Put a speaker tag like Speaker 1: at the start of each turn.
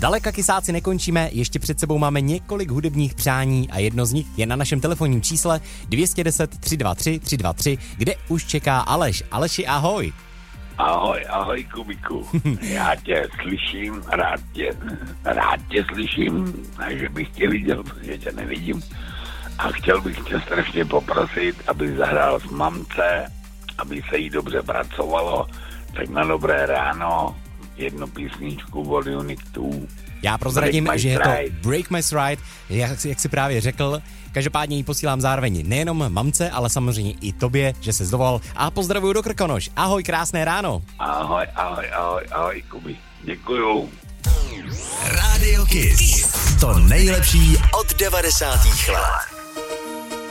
Speaker 1: Zdaleka kysáci nekončíme, ještě před sebou máme několik hudebních přání a jedno z nich je na našem telefonním čísle 210 323 323, kde už čeká Aleš. Aleši, ahoj.
Speaker 2: Ahoj, Kubiku. Já tě slyším, rád tě slyším, a že bych tě viděl, protože tě nevidím. A chtěl bych tě strašně poprosit, aby zahrál s mamce, aby se jí dobře pracovalo, tak na dobré ráno jednu písničku od Unitu.
Speaker 1: Já prozradím, že je to Break My Stride, jak si právě řekl. Každopádně jí posílám zároveň nejenom mamce, ale samozřejmě i tobě, že se zdovolal. A pozdravuju do Krkonoš. Ahoj, krásné ráno.
Speaker 2: Ahoj, Kubi. Děkuju.
Speaker 3: Radio Kiss. To nejlepší od 90. let.